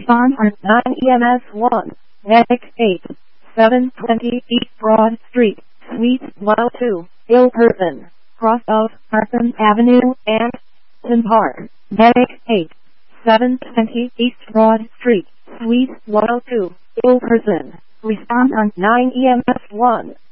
Respond on 9 EMS 1, Medic 8, 720 East Broad Street, Suite 102, ill person, cross of Arthur Avenue and Tin Park. Medic 8, 720 East Broad Street, Suite 102, ill person. Respond on 9 EMS 1.